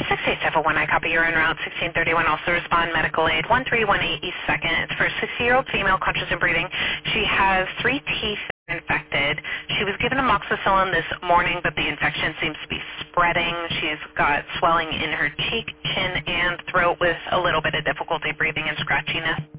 6871, I copy. You're en route. 1631, also respond. Medical aid 1318 East 2nd. It's for a 60-year-old female, conscious and breathing. She has 3 teeth infected. She was given amoxicillin this morning, but the infection seems to be spreading. She's got swelling in her cheek, chin, and throat with a little bit of difficulty breathing and scratchiness.